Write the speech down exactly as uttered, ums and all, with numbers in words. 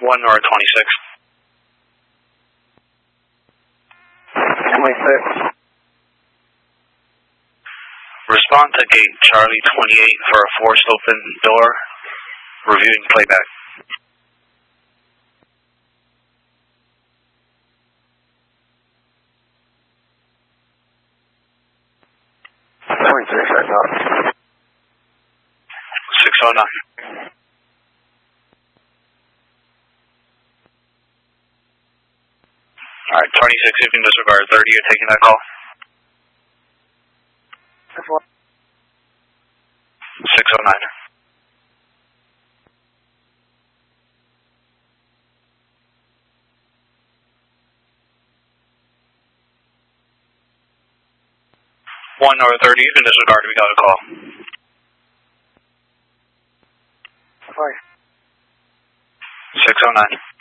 one or twenty-six. twenty-six. Respond to gate Charlie twenty-eight for a forced open door. Reviewing playback. twenty-six right now. six oh nine. Alright, twenty-six, if you can disregard thirty, you're taking that call. six oh nine. one or thirty, you can disregard, we got a call. Five. six oh nine.